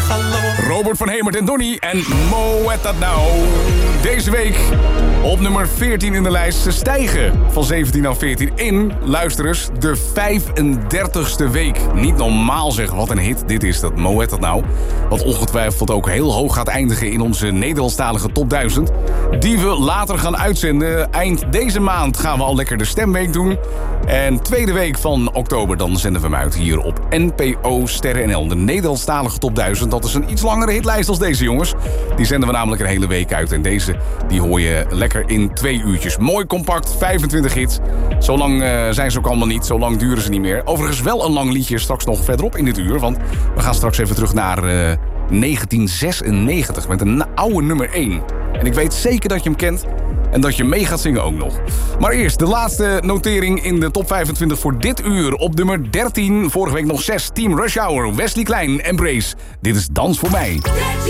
Robert van Hemert en Donnie en Mo What That Now. Deze week op nummer 14 in de lijst. Ze stijgen van 17 naar 14 in, luister eens, de 35ste week. Niet normaal zeg, wat een hit dit is, dat Mo What That Now. Wat ongetwijfeld ook heel hoog gaat eindigen in onze Nederlandstalige top 1000. Die we later gaan uitzenden. Eind deze maand gaan we al lekker de stemweek doen. En tweede week van oktober dan zenden we hem uit hier op NPO Sterren NL. De Nederlandstalige top 1000. Dat is een iets langere hitlijst als deze, jongens. Die zenden we namelijk een hele week uit. En deze die hoor je lekker in 2 uurtjes. Mooi compact, 25 hits. Zo lang zijn ze ook allemaal niet. Zo lang duren ze niet meer. Overigens wel een lang liedje straks nog verderop in dit uur. Want we gaan straks even terug naar 1996 met een oude nummer 1. En ik weet zeker dat je hem kent. En dat je mee gaat zingen ook nog. Maar eerst de laatste notering in de top 25 voor dit uur. Op nummer 13, vorige week nog 6, Team Rush Hour, Wesley Klein en Brace. Dit is Dans voor mij.